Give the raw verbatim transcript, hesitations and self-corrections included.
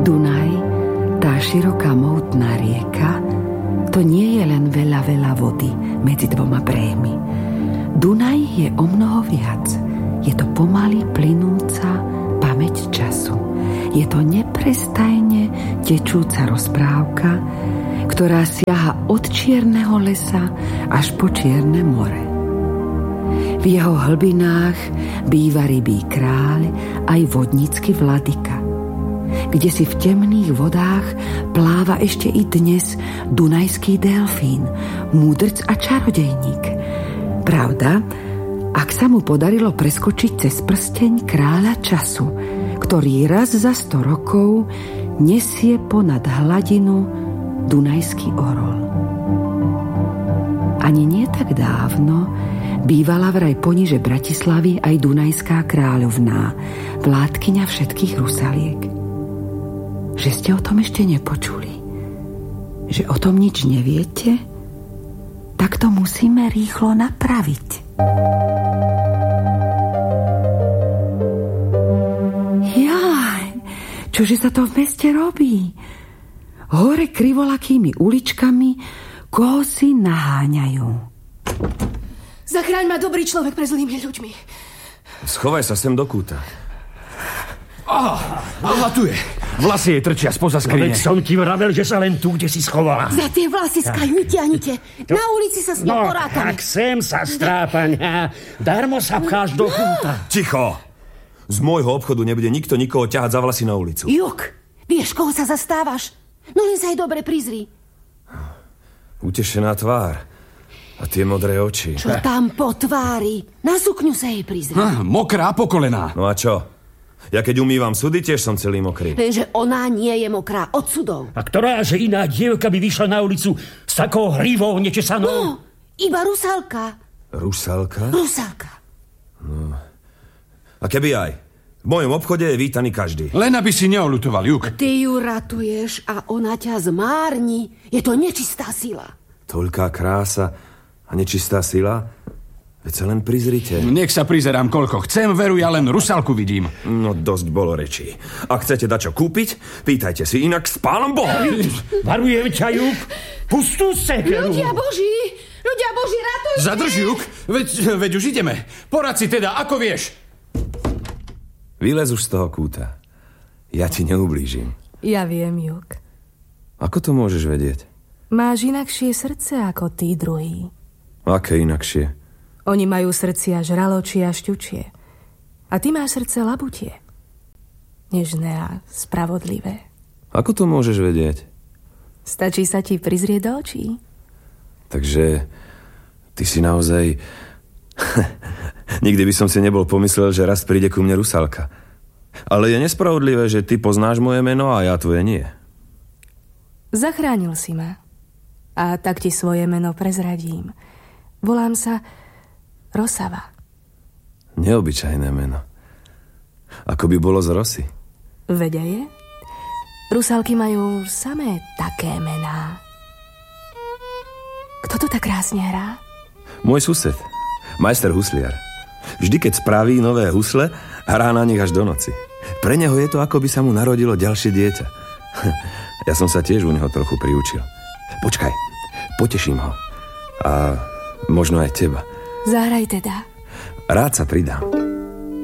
Dunaj, tá široká mohutná rieka, to nie je len veľa, veľa vody medzi dvoma bréhmi. Dunaj je o mnoho viac. Je to pomaly plynúca pamäť času. Je to neprestajne tečúca rozprávka, ktorá siaha od čierneho lesa až po Čierne more. V jeho hlbinách býva rybí kráľ aj vodnícky vladyka, kde si v temných vodách pláva ešte i dnes dunajský delfín, múdrc a čarodejník. Pravda, ak sa mu podarilo preskočiť cez prsteň kráľa času, ktorý raz za sto rokov nesie ponad hladinu dunajský orol. Ani nie tak dávno bývala vraj poniže Bratislavy aj dunajská kráľovná, vládkyňa všetkých Rusaliek. Že ste o tom ešte nepočuli? Že o tom nič neviete? Tak to musíme rýchlo napraviť. Jaj, čože sa to v meste robí? Hore krivolakými uličkami koho si naháňajú. Zachráň ma, dobrý človek, pre zlými ľuďmi. Schovaj sa sem do kúta. Aha, tu je. Vlasy jej trčia spoza skrine. No, veď som ti vravel, že sa len tu, kde si schovala. Za tie vlasy skaj mi ťahnite. Na ulici sa s ňou no, porátame. tak sem sa strápaň. Darmo sa pcháš do kúta. Ticho! Z môjho obchodu nebude nikto nikoho ťahať za vlasy na ulicu. Juk, vieš, koho sa zastávaš? No len sa jej dobre prizri. Utešená tvár. A tie modré oči. Čo tam po tvári? Na sukňu sa jej prizri. Ah, mokrá po kolená. No a čo? Ja keď umývam sudy, tiež som celý mokrý. Lenže ona nie je mokrá od sudov. A ktorá, že iná dievka by vyšla na ulicu s takou hrivou nečesanou? No, iba Rusalka. Rusalka? Rusalka. No. A keby aj. V mojom obchode je vítaný každý. Len aby si neolutoval, Juk. Ty ju ratuješ a ona ťa zmárni. Je to nečistá sila. Toľká krása a nečistá sila? Veď sa len prizrite. Nech sa prizerám koľko chcem, veru, ja len Rusalku vidím. No dosť bolo rečí. Ak chcete dačo kúpiť, pýtajte si, inak s pánom Bohom. Varujem ťa, Juk. Pustú sekeru. Ľudia Boží, ľudia Boží, ratujte. Zadrž, Juk, veď, veď už ideme. Porad si teda, ako vieš. Vylez už z toho kúta. Ja ti neublížim. Ja viem, Juk. Ako to môžeš vedieť? Máš inakšie srdce ako tí druhí. Aké inakšie? Oni majú srdcia žraločie a šťučie. A ty máš srdce labutie. Nežné a spravodlivé. Ako to môžeš vedieť? Stačí sa ti prizrieť do očí. Takže ty si naozaj... Nikdy by som si nebol pomyslel, že raz príde ku mne Rusalka. Ale je nespravodlivé, že ty poznáš moje meno a ja tvoje nie. Zachránil si ma. A tak ti svoje meno prezradím. Volám sa Rosava. Neobyčajné meno. Ako by bolo z rosy. Vedia je? Rusalky majú samé také mená. Kto to tak krásne hrá? Môj sused, majster husliar. Vždy, keď spraví nové husle, hrá na nich až do noci. Pre neho je to, ako by sa mu narodilo ďalšie dieťa. Ja som sa tiež u neho trochu priučil. Počkaj, poteším ho. A možno aj teba. Zahraj teda. Rád sa pridám.